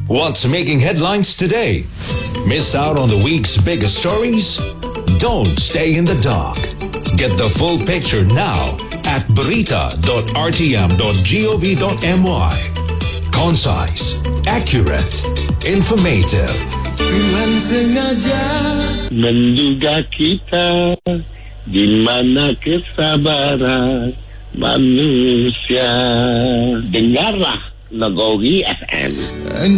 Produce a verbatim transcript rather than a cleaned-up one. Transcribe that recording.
What's making headlines today? Miss out on the week's biggest stories? Don't stay in the dark. Get the full picture now at barita dot r t m dot gov dot m y. Concise, accurate, informative. Tuhan sengaja menduga kita di mana kesabaran manusia. Dengarlah Nagogi F M.